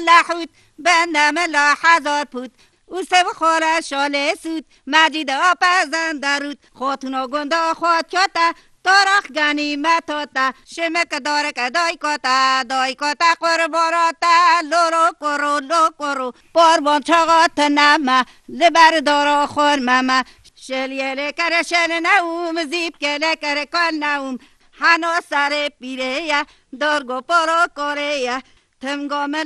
لحوت بندم لا هزار پود او سب خوره شاله سود مجید آپزن درود خاتونا گنده خواد کتا تارخ گنیمتاتا شمک دارک دای کتا قرباراتا لورو کرو لو کرو قربان چاقات نما لبر دارا خور مما شلیه کره شل نوم زیب کله کره کن نوم هنو سر پیره یا دارگو پارو کره یا تمگام